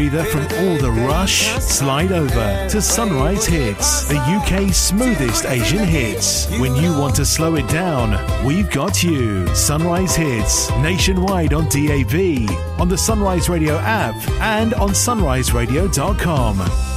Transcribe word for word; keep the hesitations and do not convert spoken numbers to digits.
breather from all the rush? Slide over to Sunrise Hits, the U K's smoothest Asian hits. When you want to slow it down, we've got you. Sunrise Hits, nationwide on D A B, on the Sunrise Radio app, and on sunrise radio dot com.